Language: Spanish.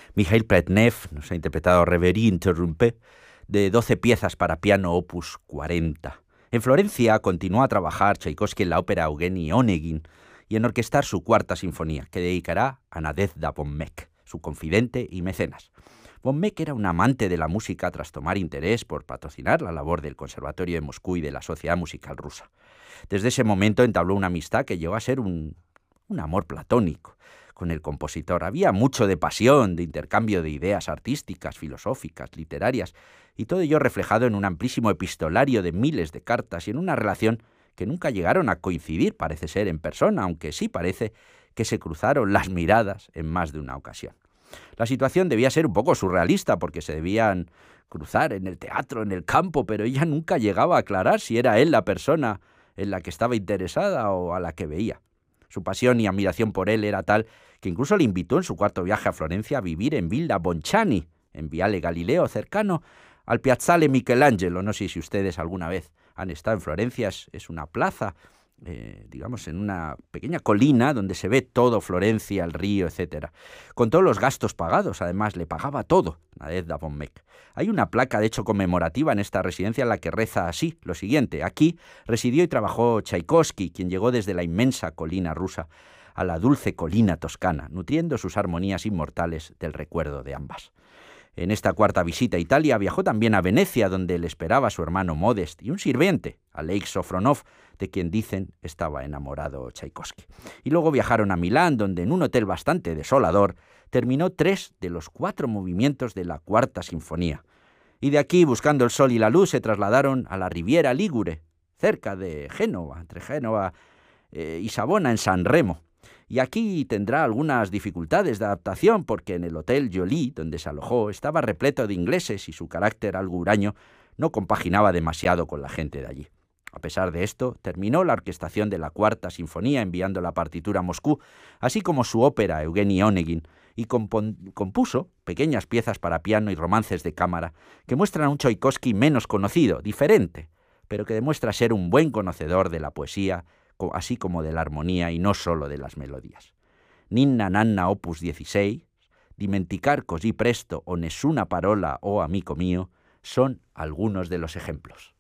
Mikhail Pletnev nos ha interpretado Reverie Interrumpée, de 12 piezas para piano opus 40. En Florencia continuó a trabajar Tchaikovsky en la ópera Eugeni Onegin y en orquestar su cuarta sinfonía, que dedicará a Nadezhda von Meck, su confidente y mecenas. Von Meck era un amante de la música tras tomar interés por patrocinar la labor del Conservatorio de Moscú y de la Sociedad Musical Rusa. Desde ese momento entabló una amistad que llegó a ser un amor platónico con el compositor. Había mucho de pasión, de intercambio de ideas artísticas, filosóficas, literarias, y todo ello reflejado en un amplísimo epistolario de miles de cartas y en una relación que nunca llegaron a coincidir, parece ser, en persona, aunque sí parece que se cruzaron las miradas en más de una ocasión. La situación debía ser un poco surrealista porque se debían cruzar en el teatro, en el campo, pero ella nunca llegaba a aclarar si era él la persona en la que estaba interesada o a la que veía. Su pasión y admiración por él era tal que incluso le invitó en su cuarto viaje a Florencia a vivir en Villa Bonciani, en Viale Galileo, cercano al Piazzale Michelangelo. No sé si ustedes alguna vez han estado en Florencia, es una plaza, digamos, en una pequeña colina donde se ve todo Florencia, el río, etc. Con todos los gastos pagados, además, le pagaba todo Nadezhda von Meck. Hay una placa, de hecho, conmemorativa en esta residencia en la que reza así, lo siguiente: aquí residió y trabajó Tchaikovsky, quien llegó desde la inmensa colina rusa a la dulce colina toscana, nutriendo sus armonías inmortales del recuerdo de ambas. En esta cuarta visita a Italia viajó también a Venecia, donde le esperaba su hermano Modest y un sirviente, Aleix Sofronov, de quien dicen estaba enamorado Tchaikovsky. Y luego viajaron a Milán, donde en un hotel bastante desolador terminó 3 de los 4 movimientos de la cuarta sinfonía. Y de aquí, buscando el sol y la luz, se trasladaron a la Riviera Ligure, cerca de Génova, entre Génova y Savona, en San Remo. Y aquí tendrá algunas dificultades de adaptación porque en el Hotel Jolie, donde se alojó, estaba repleto de ingleses y su carácter algo huraño no compaginaba demasiado con la gente de allí. A pesar de esto, terminó la orquestación de la cuarta sinfonía enviando la partitura a Moscú, así como su ópera Eugeni Onegin, y compuso pequeñas piezas para piano y romances de cámara que muestran a un Tchaikovsky menos conocido, diferente, pero que demuestra ser un buen conocedor de la poesía, así como de la armonía y no solo de las melodías. Ninna Nanna opus 16, Dimenticar così presto o nessuna parola o amico mío son algunos de los ejemplos.